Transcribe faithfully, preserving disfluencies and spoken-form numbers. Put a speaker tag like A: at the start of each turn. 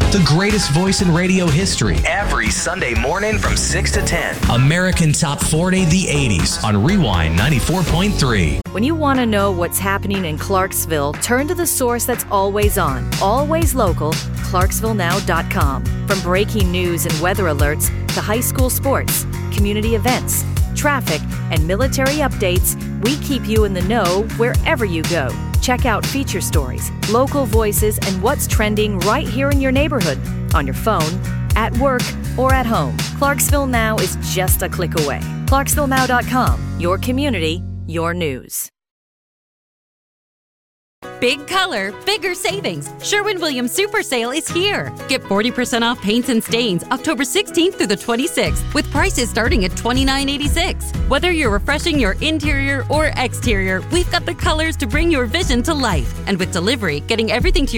A: the greatest voice in radio history.
B: Every Sunday morning from six to ten.
A: American Top forty, the eighties on Rewind ninety-four point three.
C: When you want to know what's happening in Clarksville, turn to the source that's always on, always local, clarksville now dot com. From breaking news and weather alerts to high school sports, community events, traffic, and military updates, we keep you in the know wherever you go. Check out feature stories, local voices, and what's trending right here in your neighborhood, on your phone, at work, or at home. Clarksville Now is just a click away. clarksville now dot com. Your community, your news.
D: Big color, bigger savings. Sherwin-Williams Super Sale is here. Get forty percent off paints and stains October sixteenth through the twenty-sixth with prices starting at twenty-nine eighty-six. Whether you're refreshing your interior or exterior, we've got the colors to bring your vision to life. And with delivery, getting everything to your